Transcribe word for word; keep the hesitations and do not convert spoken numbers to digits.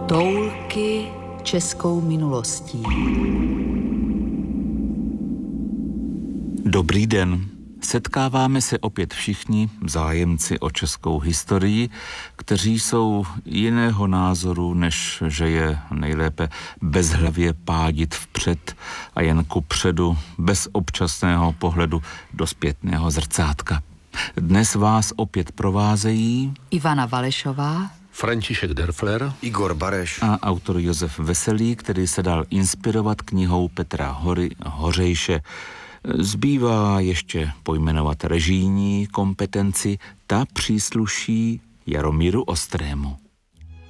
Toulky českou minulostí. Dobrý den. Setkáváme se opět všichni zájemci o českou historii, kteří jsou jiného názoru, než že je nejlépe bezhlavě pádit vpřed a jen kupředu, bez občasného pohledu do zpětného zrcátka. Dnes vás opět provázejí Ivana Valešová, František Derfler, Igor Bareš a autor Josef Veselý, který se dal inspirovat knihou Petra Hory Hořejše. Zbývá ještě pojmenovat režijní kompetenci, ta přísluší Jaromíru Ostrému.